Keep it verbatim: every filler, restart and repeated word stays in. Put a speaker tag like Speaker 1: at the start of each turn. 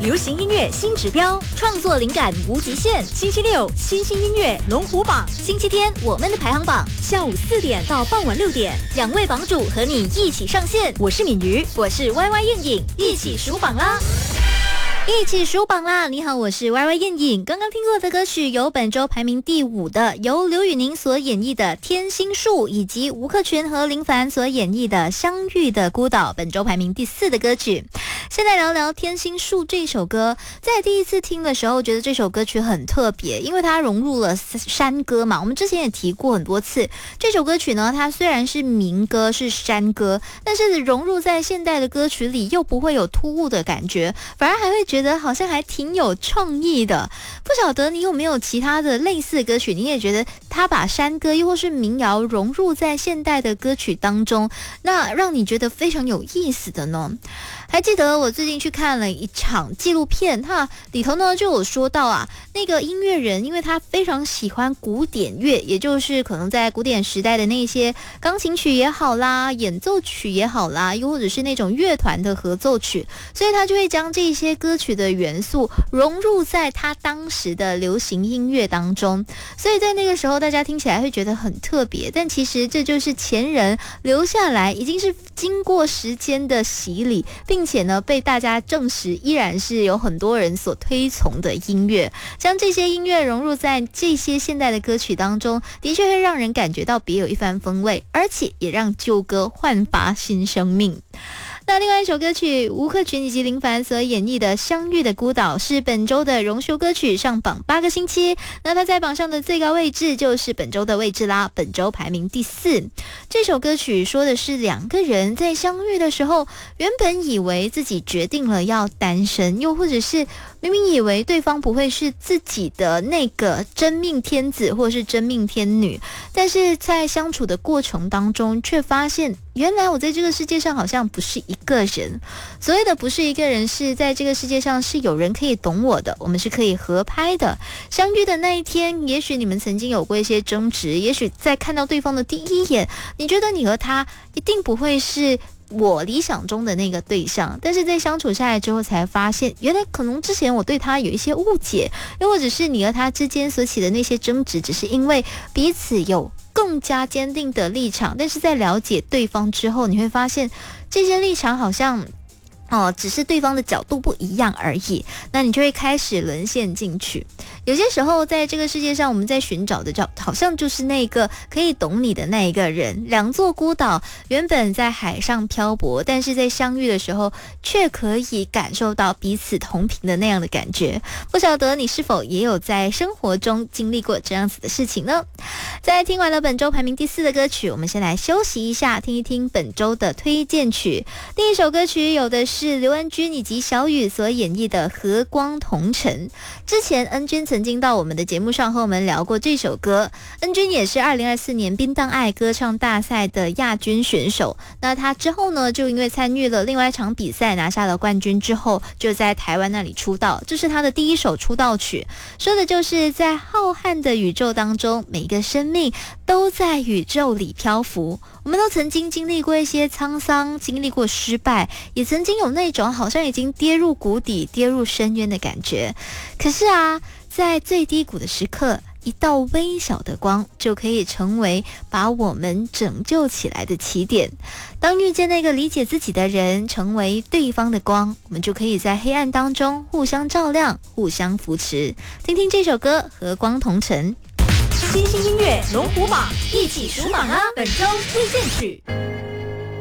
Speaker 1: 流行音乐新指标，创作灵感无极限。星期六新兴音乐龙虎榜，星期天我们的排行榜，下午四点到傍晚六点，两位榜主和你一起上线。我是敏瑜，我是 Y Y 燕颖，一起数榜啦！一起数榜啦！你好，我是 Y Y 燕颖。刚刚听过的歌曲有本周排名第五的，由刘宇宁所演绎的《天心树》，以及吴克群和林凡所演绎的《相遇的孤岛》，本周排名第四的歌曲。现在聊聊《天心树》这首歌，在第一次听的时候，觉得这首歌曲很特别，因为它融入了山歌嘛。我们之前也提过很多次，这首歌曲呢，它虽然是民歌，是山歌，但是融入在现代的歌曲里，又不会有突兀的感觉，反而还会觉得觉得好像还挺有创意的。不晓得你有没有其他的类似的歌曲，你也觉得他把山歌又或是民谣融入在现代的歌曲当中，那让你觉得非常有意思的呢？还记得我最近去看了一场纪录片，它里头呢就有说到啊，那个音乐人因为他非常喜欢古典乐，也就是可能在古典时代的那些钢琴曲也好啦，演奏曲也好啦，又或者是那种乐团的合奏曲，所以他就会将这些歌曲的元素融入在他当时的流行音乐当中，所以在那个时候大家听起来会觉得很特别，但其实这就是前人留下来，已经是经过时间的洗礼，并且呢被大家证实依然是有很多人所推崇的音乐。将这些音乐融入在这些现代的歌曲当中，的确会让人感觉到别有一番风味，而且也让旧歌焕发新生命。那另外一首歌曲，吴克群以及林凡所演绎的《相遇的孤岛》是本周的荣休歌曲，上榜八个星期。那它在榜上的最高位置就是本周的位置啦，本周排名第四。这首歌曲说的是两个人在相遇的时候，原本以为自己决定了要单身，又或者是明明以为对方不会是自己的那个真命天子或是真命天女，但是在相处的过程当中却发现，原来我在这个世界上好像不是一个人。所谓的不是一个人，是在这个世界上是有人可以懂我的，我们是可以合拍的。相遇的那一天，也许你们曾经有过一些争执，也许在看到对方的第一眼，你觉得你和他一定不会是我理想中的那个对象，但是在相处下来之后才发现，原来可能之前我对他有一些误解，又或者是你和他之间所起的那些争执，只是因为彼此有更加坚定的立场，但是在了解对方之后，你会发现这些立场好像哦，只是对方的角度不一样而已，那你就会开始沦陷进去。有些时候在这个世界上，我们在寻找的就好像就是那个可以懂你的那一个人。两座孤岛原本在海上漂泊，但是在相遇的时候却可以感受到彼此同频的那样的感觉。不晓得你是否也有在生活中经历过这样子的事情呢？在听完了本周排名第四的歌曲，我们先来休息一下，听一听本周的推荐曲。第一首歌曲有的是刘恩君以及小雨所演绎的《和光同尘》。之前恩君曾经到我们的节目上和我们聊过这首歌，恩君也是二零二四年槟榔爱歌唱大赛的亚军选手。那他之后呢，就因为参与了另外一场比赛拿下了冠军之后，就在台湾那里出道，这是他的第一首出道曲，说的就是在浩瀚的宇宙当中，每一个生命都在宇宙里漂浮。我们都曾经经历过一些沧桑，经历过失败，也曾经有那种好像已经跌入谷底，跌入深渊的感觉。可是啊，在最低谷的时刻，一道微小的光就可以成为把我们拯救起来的起点。当遇见那个理解自己的人，成为对方的光，我们就可以在黑暗当中互相照亮，互相扶持。听听这首歌《和光同尘》。新兴音乐龙虎榜，一起数榜啊！本周推荐曲。